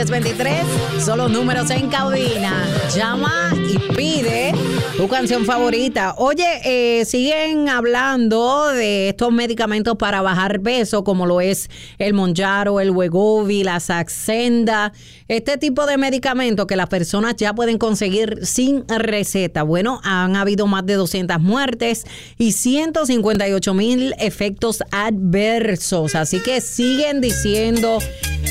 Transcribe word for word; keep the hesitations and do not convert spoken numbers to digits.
veintitrés, son los números en cabina. Llama y pide tu canción favorita. Oye, eh, siguen hablando de estos medicamentos para bajar peso, como lo es el Mounjaro, el Wegovy, la Saxenda. Este tipo de medicamentos que las personas ya pueden conseguir sin receta. Bueno, han habido más de doscientas muertes y ciento cincuenta y ocho mil efectos adversos. Así que siguen diciendo